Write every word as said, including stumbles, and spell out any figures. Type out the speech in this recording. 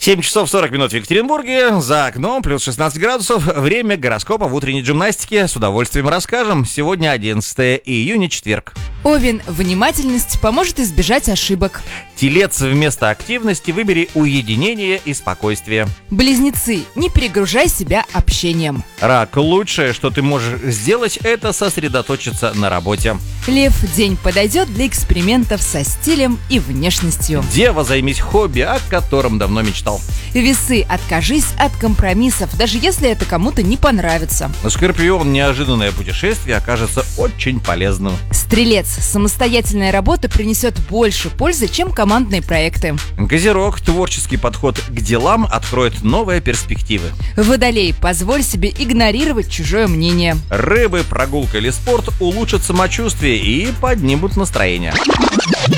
семь часов сорок минут в Екатеринбурге, за окном плюс шестнадцать градусов, время гороскопа в утренней гимнастике. С удовольствием расскажем. Сегодня одиннадцатое июня, четверг. Овен, внимательность поможет избежать ошибок. Телец, вместо активности выбери уединение и спокойствие. Близнецы, не перегружай себя общением. Рак, лучшее, что ты можешь сделать, это сосредоточиться на работе. Лев, день подойдет для экспериментов со стилем и внешностью. Дева, займись хобби, о котором давно мечтал. Весы, откажись от компромиссов, даже если это кому-то не понравится. Скорпион, неожиданное путешествие окажется очень полезным. Стрелец, самостоятельная работа принесет больше пользы, чем командные проекты. Козерог, творческий подход к делам откроет новые перспективы. Водолей, позволь себе игнорировать чужое мнение. Рыбы, прогулка или спорт улучшат самочувствие и поднимут настроение.